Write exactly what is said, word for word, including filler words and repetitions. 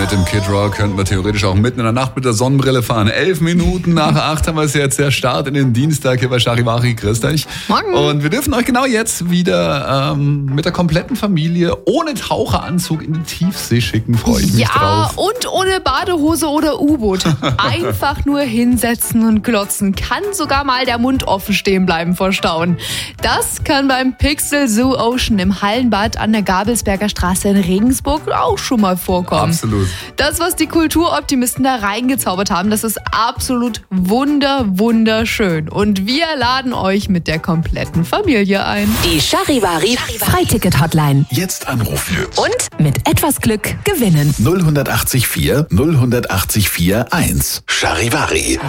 mit dem Kid Rock könnten wir theoretisch auch mitten in der Nacht mit der Sonnenbrille fahren. Elf Minuten nach acht haben wir es jetzt, der Start in den Dienstag hier bei Charivari. Grüßt euch. Morgen. Und wir dürfen euch genau jetzt wieder ähm, mit der kompletten Familie ohne Taucheranzug in die Tiefsee schicken. Freue ich mich ja, drauf. und ohne Badehose oder U-Boot. Einfach nur hinsetzen und glotzen. Kann sogar mal der Mund offen stehen bleiben vor Staunen. Das kann beim Pixel Zoo Ocean im Hallenbad an der Gabelsberger Straße in Regensburg auch schon mal vorkommen. Absolut. Das, was die Kulturoptimisten da reingezaubert haben, das ist absolut wunder, wunderschön. Und wir laden euch mit der kompletten Familie ein. Die Charivari Freiticket-Hotline. Jetzt anrufen. Und mit etwas Glück gewinnen. null acht vier null acht vier eins. Charivari.